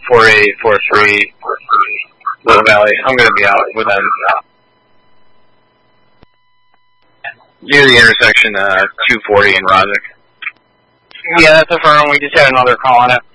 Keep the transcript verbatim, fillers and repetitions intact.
four eight four three, Little Valley. I'm going to be out with them. Near the intersection, uh, two forty in Rosick. Yeah, that's a firm. We just had another call on it.